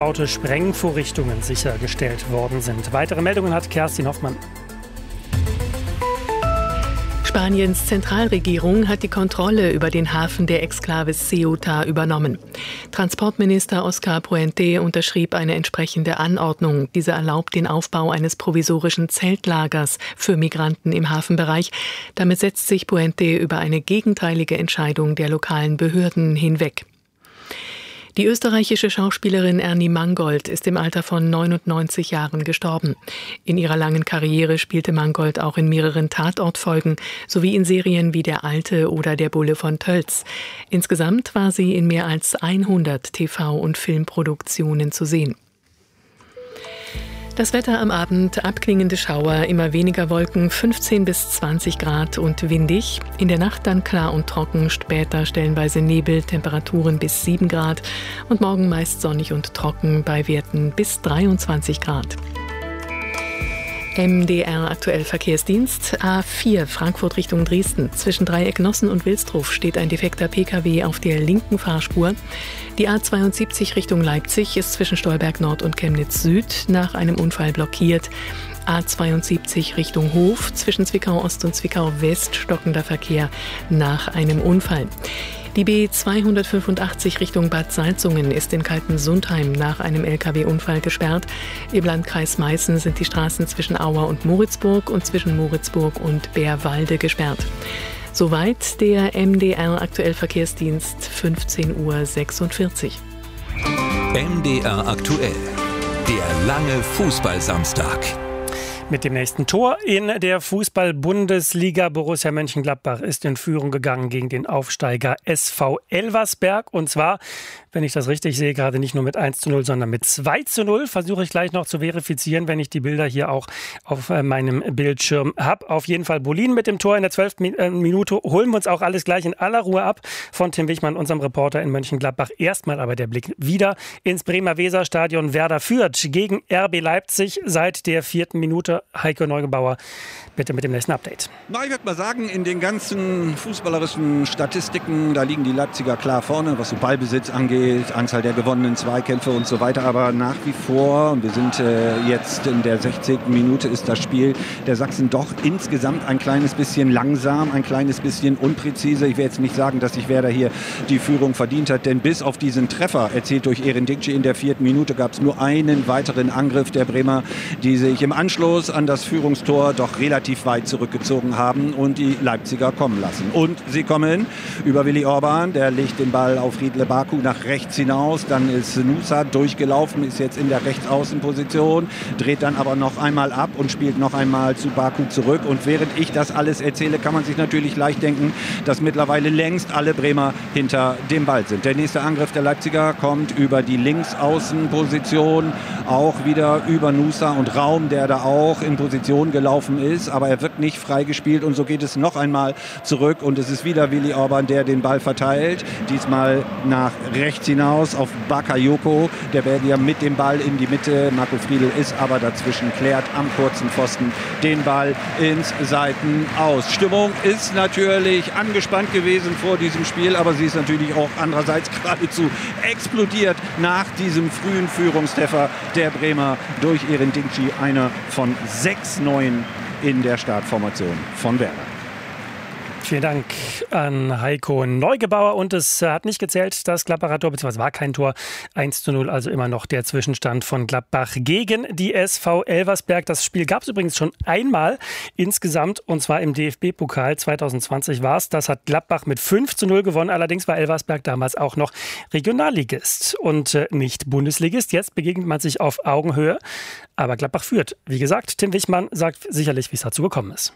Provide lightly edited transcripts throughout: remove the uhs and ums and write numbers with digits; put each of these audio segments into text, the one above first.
ausgebaute Sprengvorrichtungen sichergestellt worden sind. Weitere Meldungen hat Kerstin Hoffmann. Spaniens Zentralregierung hat die Kontrolle über den Hafen der Exklave Ceuta übernommen. Transportminister Oscar Puente unterschrieb eine entsprechende Anordnung. Diese erlaubt den Aufbau eines provisorischen Zeltlagers für Migranten im Hafenbereich. Damit setzt sich Puente über eine gegenteilige Entscheidung der lokalen Behörden hinweg. Die österreichische Schauspielerin Ernie Mangold ist im Alter von 99 Jahren gestorben. In ihrer langen Karriere spielte Mangold auch in mehreren Tatortfolgen sowie in Serien wie Der Alte oder Der Bulle von Tölz. Insgesamt war sie in mehr als 100 TV- und Filmproduktionen zu sehen. Das Wetter am Abend, abklingende Schauer, immer weniger Wolken, 15 bis 20 Grad und windig. In der Nacht dann klar und trocken, später stellenweise Nebel, Temperaturen bis 7 Grad und morgen meist sonnig und trocken bei Werten bis 23 Grad. MDR aktuell Verkehrsdienst. A4 Frankfurt Richtung Dresden. Zwischen Dreieck Nossen und Wilsdruf steht ein defekter Pkw auf der linken Fahrspur. Die A72 Richtung Leipzig ist zwischen Stolberg Nord und Chemnitz Süd nach einem Unfall blockiert. A72 Richtung Hof zwischen Zwickau Ost und Zwickau West stockender Verkehr nach einem Unfall. Die B285 Richtung Bad Salzungen ist in Kaltensundheim nach einem Lkw-Unfall gesperrt. Im Landkreis Meißen sind die Straßen zwischen Auer und Moritzburg und zwischen Moritzburg und Bärwalde gesperrt. Soweit der MDR aktuell Verkehrsdienst, 15:46 Uhr. MDR aktuell, der lange Fußballsamstag. Mit dem nächsten Tor in der Fußball-Bundesliga. Borussia Mönchengladbach ist in Führung gegangen gegen den Aufsteiger SV Elversberg. Und zwar, wenn ich das richtig sehe, gerade nicht nur mit 1:0, sondern mit 2:0. Versuche ich gleich noch zu verifizieren, wenn ich die Bilder hier auch auf meinem Bildschirm habe. Auf jeden Fall Bolin mit dem Tor in der 12. Minute. Holen wir uns auch alles gleich in aller Ruhe ab von Tim Wichmann, unserem Reporter in Mönchengladbach. Erstmal aber der Blick wieder ins Bremer Weserstadion. Werder führt gegen RB Leipzig seit der 4. Minute. Heiko Neugebauer, bitte mit dem nächsten Update. Na, ich würde mal sagen, in den ganzen fußballerischen Statistiken, da liegen die Leipziger klar vorne, was den Ballbesitz angeht, Anzahl der gewonnenen Zweikämpfe und so weiter. Aber nach wie vor, und wir sind jetzt in der 16. Minute, ist das Spiel der Sachsen doch insgesamt ein kleines bisschen langsam, ein kleines bisschen unpräzise. Ich will jetzt nicht sagen, dass sich Werder hier die Führung verdient hat, denn bis auf diesen Treffer, erzielt durch Erin Dikci in der 4. Minute, gab es nur einen weiteren Angriff der Bremer, die sich im Anschluss an das Führungstor doch relativ weit zurückgezogen haben und die Leipziger kommen lassen. Und sie kommen über Willi Orban, der legt den Ball auf Riedle Baku nach rechts hinaus, dann ist Nusa durchgelaufen, ist jetzt in der Rechtsaußenposition, dreht dann aber noch einmal ab und spielt noch einmal zu Baku zurück. Und während ich das alles erzähle, kann man sich natürlich leicht denken, dass mittlerweile längst alle Bremer hinter dem Ball sind. Der nächste Angriff der Leipziger kommt über die Linksaußenposition, auch wieder über Nusa und Raum, der da auch in Position gelaufen ist, aber er wird nicht freigespielt und so geht es noch einmal zurück und es ist wieder Willi Orban, der den Ball verteilt, diesmal nach rechts hinaus auf Bakayoko, der Belgier mit dem Ball in die Mitte, Marco Friedl ist aber dazwischen, klärt am kurzen Pfosten den Ball ins Seitenaus. Stimmung ist natürlich angespannt gewesen vor diesem Spiel, aber sie ist natürlich auch andererseits geradezu explodiert nach diesem frühen Führungstreffer der Bremer durch Erin Dikci, einer von 6 Neuen in der Startformation von Werder. Vielen Dank an Heiko Neugebauer. Und es hat nicht gezählt, das Gladbacher Tor, beziehungsweise war kein Tor. 1:0, also immer noch der Zwischenstand von Gladbach gegen die SV Elversberg. Das Spiel gab es übrigens schon einmal insgesamt, und zwar im DFB-Pokal 2020 war es. Das hat Gladbach mit 5:0 gewonnen. Allerdings war Elversberg damals auch noch Regionalligist und nicht Bundesligist. Jetzt begegnet man sich auf Augenhöhe. Aber Gladbach führt. Wie gesagt, Tim Wichmann sagt sicherlich, wie es dazu gekommen ist.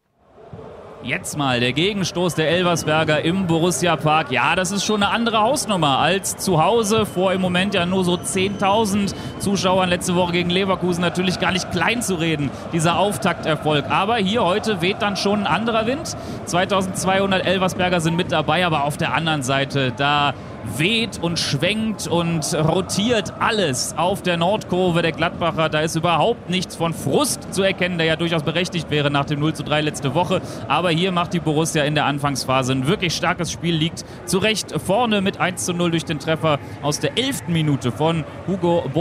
Jetzt mal der Gegenstoß der Elversberger im Borussia-Park. Ja, das ist schon eine andere Hausnummer als zu Hause. Vor im Moment ja nur so 10.000 Zuschauern. Letzte Woche gegen Leverkusen natürlich gar nicht klein zu reden, dieser Auftakterfolg. Aber hier heute weht dann schon ein anderer Wind. 2.200 Elversberger sind mit dabei, aber auf der anderen Seite, da weht und schwenkt und rotiert alles auf der Nordkurve der Gladbacher. Da ist überhaupt nichts von Frust zu erkennen, der ja durchaus berechtigt wäre nach dem 0:3 letzte Woche. Aber hier macht die Borussia in der Anfangsphase ein wirklich starkes Spiel, liegt zu Recht vorne mit 1:0 durch den Treffer aus der 11. Minute von Hugo